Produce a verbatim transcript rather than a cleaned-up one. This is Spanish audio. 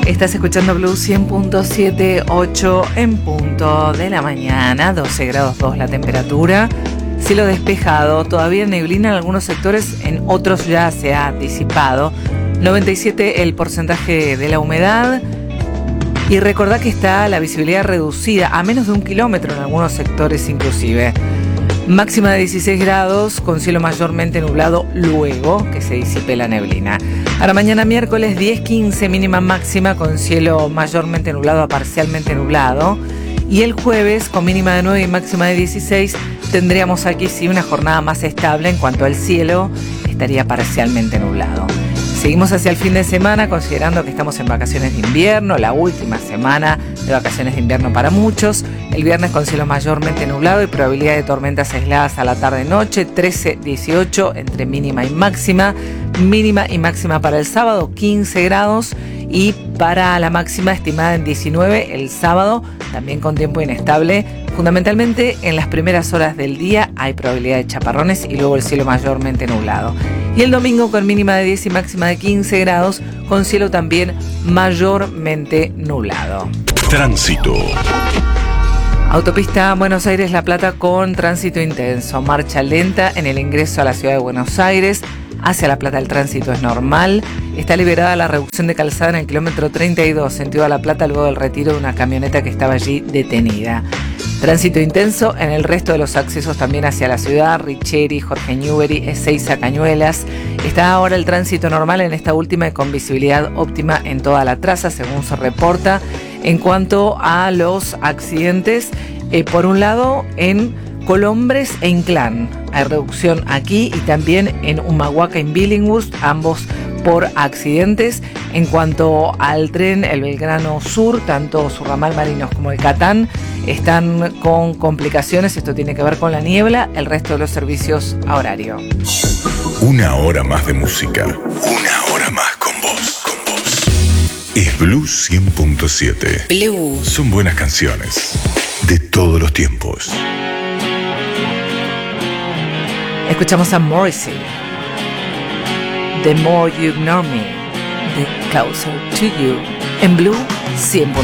Estás escuchando Blue cien punto siete, ocho en punto de la mañana, doce grados dos la temperatura, cielo despejado, todavía neblina en algunos sectores, en otros ya se ha disipado, noventa y siete el porcentaje de la humedad y recordá que está la visibilidad reducida a menos de un kilómetro en algunos sectores inclusive. Máxima de dieciséis grados con cielo mayormente nublado luego que se disipe la neblina. Para mañana miércoles diez quince mínima máxima con cielo mayormente nublado a parcialmente nublado. Y el jueves con mínima de nueve y máxima de dieciséis tendríamos aquí sí una jornada más estable en cuanto al cielo estaría parcialmente nublado. Seguimos hacia el fin de semana considerando que estamos en vacaciones de invierno, la última semana de vacaciones de invierno para muchos. El viernes con cielo mayormente nublado y probabilidad de tormentas aisladas a la tarde-noche, trece dieciocho entre mínima y máxima. Mínima y máxima para el sábado, quince grados. Y para la máxima estimada en diecinueve el sábado, también con tiempo inestable. Fundamentalmente en las primeras horas del día hay probabilidad de chaparrones y luego el cielo mayormente nublado. Y el domingo con mínima de diez y máxima de quince grados, con cielo también mayormente nublado. Tránsito. Autopista Buenos Aires-La Plata con tránsito intenso. Marcha lenta en el ingreso a la ciudad de Buenos Aires. Hacia La Plata el tránsito es normal. Está liberada la reducción de calzada en el kilómetro treinta y dos, sentido a La Plata, luego del retiro de una camioneta que estaba allí detenida. Tránsito intenso en el resto de los accesos también hacia la ciudad, Richeri, Jorge Newbery, Ezeiza, Cañuelas. Está ahora el tránsito normal en esta última y con visibilidad óptima en toda la traza, según se reporta. En cuanto a los accidentes, eh, por un lado en Colombres e Inclán hay reducción aquí y también en Humahuaca y Billinghurst, ambos por accidentes. En cuanto al tren, el Belgrano Sur, tanto su ramal Marinos como el Catán están con complicaciones. Esto tiene que ver con la niebla, el resto de los servicios a horario. Una hora más de música, una hora más con vos, con vos. Es Blue cien punto siete. Blue. Son buenas canciones de todos los tiempos. Escuchamos a Morrissey. The more you ignore me, the closer to you. En Blue cien punto siete.